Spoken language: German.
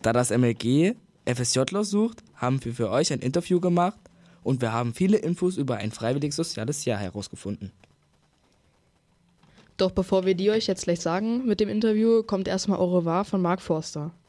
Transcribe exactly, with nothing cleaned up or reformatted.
Da das M L G F S J-Los sucht, haben wir für euch ein Interview gemacht und wir haben viele Infos über ein freiwilliges soziales Jahr herausgefunden. Doch bevor wir die euch jetzt gleich sagen mit dem Interview, kommt erstmal Au revoir von Mark Forster.